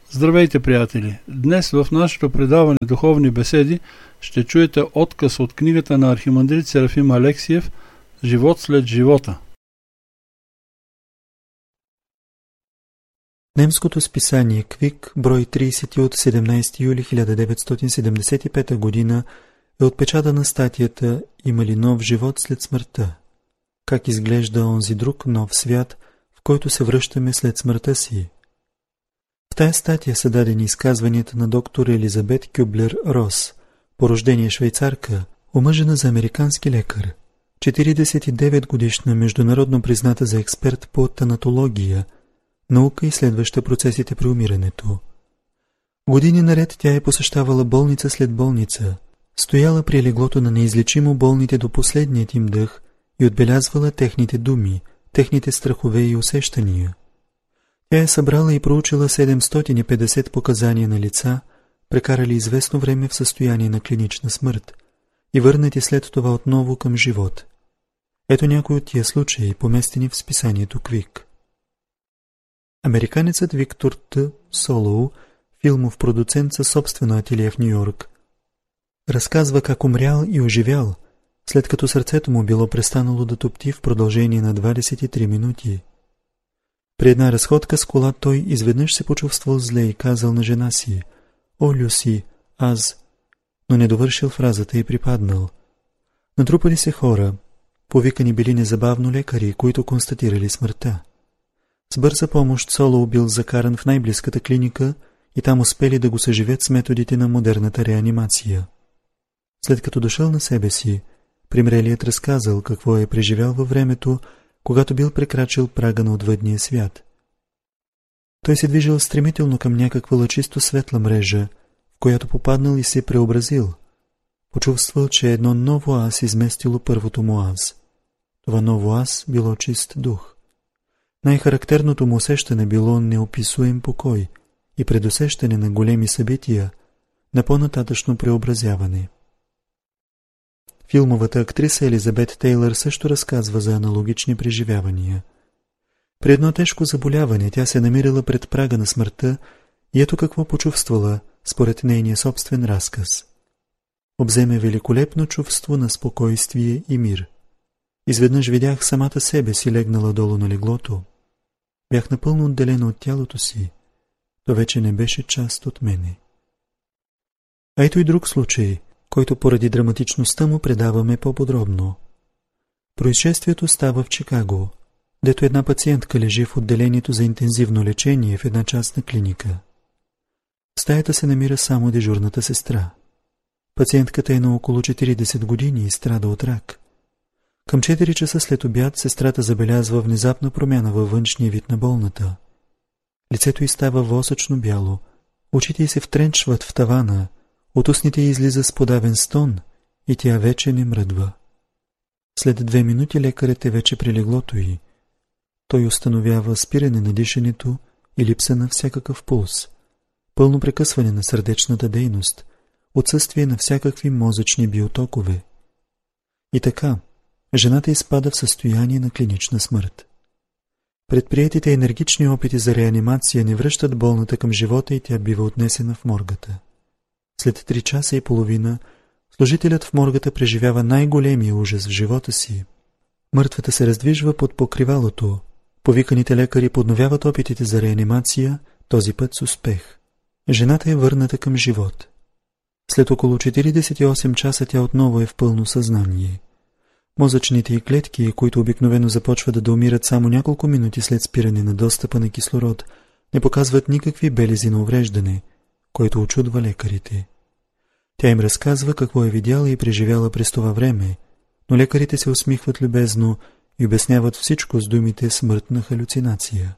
Здравейте, приятели! Днес в нашето предаване Духовни беседи ще чуете откъс от книгата на архимандрит Серафим Алексиев «Живот след живота». Немското списание Квик, брой 30 от 17 юли 1975 година е отпечатана статията «Има ли нов живот след смъртта? Как изглежда онзи друг нов свят, в който се връщаме след смъртта си?» В тая статия са дадени изказванията на доктор Елизабет Кюблер-Рос, по рождение швейцарка, омъжена за американски лекар, 49 годишна, международно призната за експерт по танатология, наука, изследваща процесите при умирането. Години наред тя е посещавала болница след болница, стояла при леглото на неизлечимо болните до последният им дъх и отбелязвала техните думи, техните страхове и усещания. Тя е събрала и проучила 750 показания на лица, прекарали известно време в състояние на клинична смърт и върнати след това отново към живот. Ето някои от тия случаи, поместени в списанието Квик. Американецът Виктор Т. Солоу, филмов продуцент със собствено ателие в Нью-Йорк, разказва как умрял и оживял, след като сърцето му било престанало да тупти в продължение на 23 минути. При една разходка с кола той изведнъж се почувствал зле и казал на жена си: «О, Люси, аз...» но не довършил фразата и припаднал. Натрупали се хора, повикани били незабавно лекари, които констатирали смъртта. С бърза помощ Солоу бил закаран в най-близката клиника и там успели да го съживят с методите на модерната реанимация. След като дошъл на себе си, примрелият разказал какво е преживял във времето, когато бил прекрачил прага на отвъдния свят. Той се движил стремително към някаква лъчисто светла мрежа, в която попаднал и се преобразил. Почувствал, че едно ново аз изместило първото му аз. Това ново аз било чист дух. Най-характерното му усещане било неописуем покой и предусещане на големи събития, на по-нататъчно преобразяване. Филмовата актриса Елизабет Тейлър също разказва за аналогични преживявания. При едно тежко заболяване тя се намирала пред прага на смъртта и ето какво почувствала според нейния собствен разказ. Обземе великолепно чувство на спокойствие и мир. Изведнъж видях самата себе си легнала долу на леглото. Бях напълно отделена от тялото си. То вече не беше част от мене. А ето и друг случай, който поради драматичността му предаваме по-подробно. Произшествието става в Чикаго, дето една пациентка лежи в отделението за интензивно лечение в една частна клиника. В стаята се намира само дежурната сестра. Пациентката е на около 40 години и страда от рак. Към 4 часа след обяд сестрата забелязва внезапна промяна във външния вид на болната. Лицето й става восъчно бяло, очите й се втренчват в тавана, от устните й излиза с подавен стон и тя вече не мръдва. След 2 минути лекарят е вече при леглото й. Той установява спиране на дишането и липса на всякакъв пулс, пълно прекъсване на сърдечната дейност, отсъствие на всякакви мозъчни биотокове. И така, жената изпада в състояние на клинична смърт. Предприетите енергични опити за реанимация не връщат болната към живота и тя бива отнесена в моргата. След 3 часа и половина служителят в моргата преживява най-големия ужас в живота си. Мъртвата се раздвижва под покривалото. Повиканите лекари подновяват опитите за реанимация, този път с успех. Жената е върната към живот. След около 48 часа тя отново е в пълно съзнание. Мозъчните й клетки, които обикновено започват да умират само няколко минути след спиране на достъпа на кислород, не показват никакви белези на увреждане, който очудва лекарите. Тя им разказва какво е видяла и преживяла през това време, но лекарите се усмихват любезно и обясняват всичко с думите смъртна халюцинация.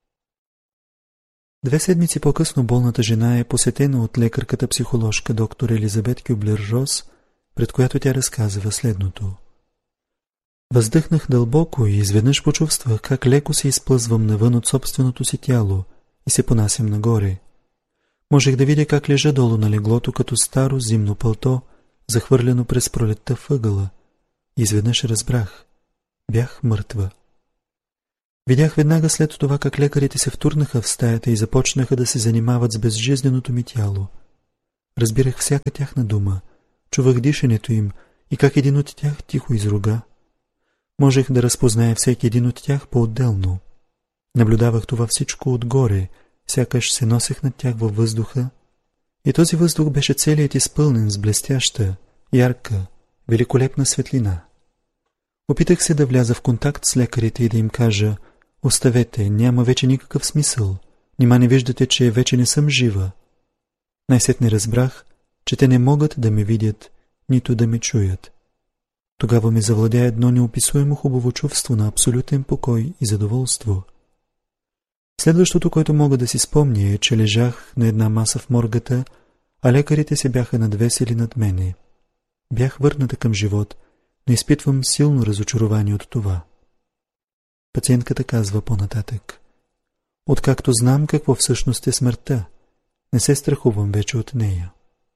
2 седмици по-късно болната жена е посетена от лекарката-психоложка доктор Елизабет Кюблер-Рос, пред която тя разказва следното. Въздъхнах дълбоко и изведнъж почувствах как леко се изплъзвам навън от собственото си тяло и се понасям нагоре. Можех да видя как лежа долу на леглото като старо зимно пълто, захвърлено през пролетта въгъла. Изведнъж разбрах. Бях мъртва. Видях веднага след това как лекарите се втурнаха в стаята и започнаха да се занимават с безжизненото ми тяло. Разбирах всяка тяхна дума, чувах дишането им и как един от тях тихо изруга. Можех да разпозная всеки един от тях по-отделно. Наблюдавах това всичко отгоре, сякаш се носех над тях във въздуха, и този въздух беше целият изпълнен с блестяща, ярка, великолепна светлина. Опитах се да вляза в контакт с лекарите и да им кажа: оставете, няма вече никакъв смисъл, нима не виждате, че вече не съм жива. Най-сетне разбрах, че те не могат да ме видят, нито да ме чуят. Тогава ме завладя едно неописуемо хубаво чувство на абсолютен покой и задоволство. Следващото, което мога да си спомня, е, че лежах на една маса в моргата, а лекарите се бяха надвесили над мене. Бях върната към живот, но изпитвам силно разочарование от това. Пациентката казва по-нататък: откакто знам какво всъщност е смъртта, не се страхувам вече от нея.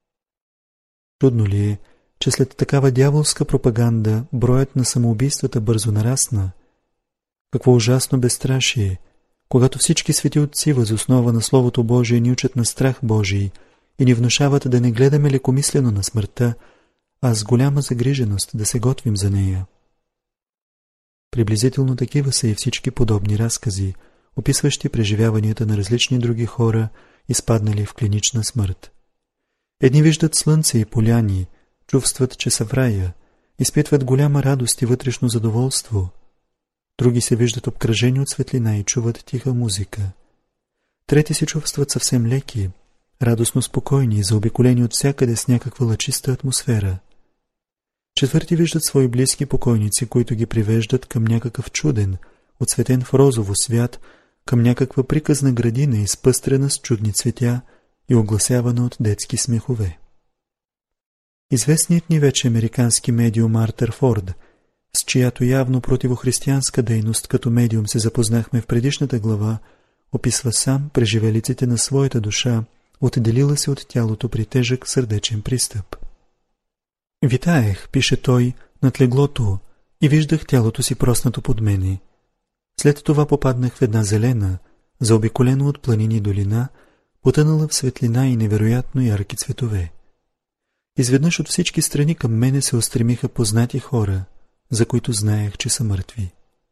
Чудно ли е, че след такава дяволска пропаганда броят на самоубийствата бързо нарасна? Какво ужасно безстрашие, когато всички свети отци въз основа на Словото Божие ни учат на страх Божий и ни внушават да не гледаме лекомислено на смъртта, а с голяма загриженост да се готвим за нея. Приблизително такива са и всички подобни разкази, описващи преживяванията на различни други хора, изпаднали в клинична смърт. Едни виждат слънце и поляни, чувстват, че са в рая, изпитват голяма радост и вътрешно задоволство. Други се виждат обкръжени от светлина и чуват тиха музика. Трети се чувстват съвсем леки, радостно спокойни, заобиколени от всякъде с някаква лъчиста атмосфера. Четвърти виждат свои близки покойници, които ги привеждат към някакъв чуден, отцветен в розово свят, към някаква приказна градина, изпъстрена с чудни цветя и огласявана от детски смехове. Известният ни вече американски медиум Артър Форд, с чиято явно противохристиянска дейност като медиум се запознахме в предишната глава, описва сам преживелиците на своята душа, отделила се от тялото при тежък сърдечен пристъп. Витаех, пише той, над леглото и виждах тялото си проснато под мене. След това попаднах в една зелена, заобиколена от планини долина, потънала в светлина и невероятно ярки цветове. Изведнъж от всички страни към мене се устремиха познати хора, за които знаех, че са мъртви.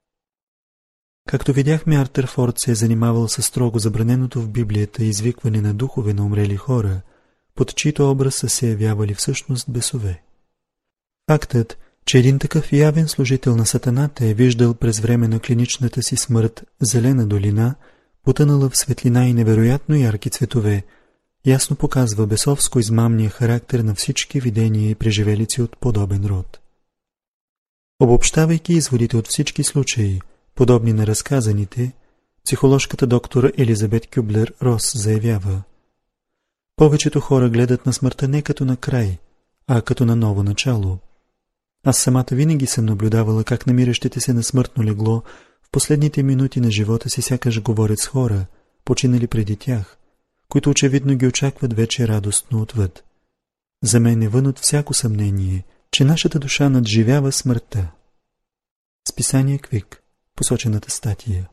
Както видяхме, Артър Форд се е занимавал със строго забраненото в Библията извикване на духове на умрели хора, под чийто образ са се явявали всъщност бесове. Фактът, че един такъв явен служител на сатаната е виждал през време на клиничната си смърт зелена долина, потънала в светлина и невероятно ярки цветове, ясно показва бесовско измамния характер на всички видения и преживелици от подобен род. Обобщавайки изводите от всички случаи, подобни на разказаните, психоложката доктор Елизабет Кюблер-Рос заявява: повечето хора гледат на смъртта не като на край, а като на ново начало. Аз самата винаги съм наблюдавала как намиращите се на смъртно легло в последните минути на живота си сякаш говорят с хора, починали преди тях, които очевидно ги очакват вече радостно отвъд. За мен е вън от всяко съмнение, че нашата душа надживява смъртта. Списание Квик, посочената статия.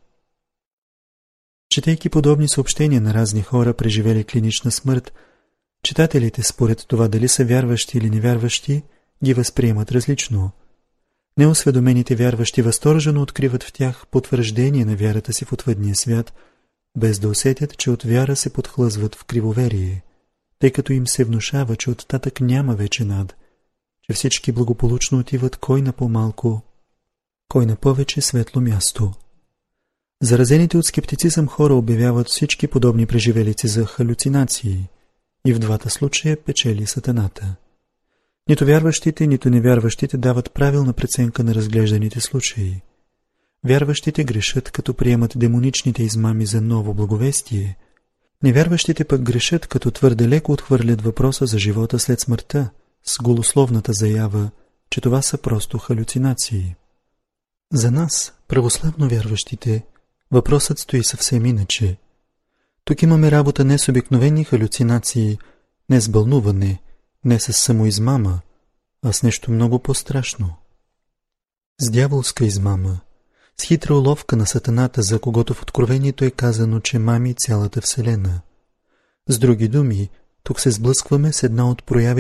Четейки подобни съобщения на разни хора, преживели клинична смърт, читателите, според това дали са вярващи или невярващи, ги възприемат различно. Неосведомените вярващи възторжено откриват в тях потвърждение на вярата си в отвъдния свят, без да усетят, че от вяра се подхлъзват в кривоверие, тъй като им се внушава, че оттатък няма вече над, че всички благополучно отиват кой на по-малко, кой на повече светло място. Заразените от скептицизъм хора обявяват всички подобни преживелици за халюцинации и в двата случая печели сатаната. Нито вярващите, нито невярващите дават правилна преценка на разглежданите случаи. Вярващите грешат, като приемат демоничните измами за ново благовестие. Невярващите пък грешат, като твърде леко отхвърлят въпроса за живота след смъртта, с голословната заява, че това са просто халюцинации. За нас, православно вярващите, въпросът стои съвсем иначе. Тук имаме работа не с обикновени халюцинации, не с бълнуване, не с самоизмама, а с нещо много по-страшно. С дяволска измама, с хитра уловка на сатаната, за когото в Откровението е казано, че мами цялата вселена. С други думи, тук се сблъскваме с една от проявите